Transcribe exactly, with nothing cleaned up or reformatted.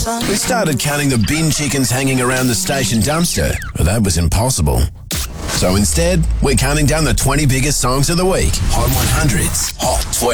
We started counting the bin chickens hanging around the station dumpster, but that was impossible. So instead, we're counting down the twenty biggest songs of the week. Hot one hundred's Hot twenty.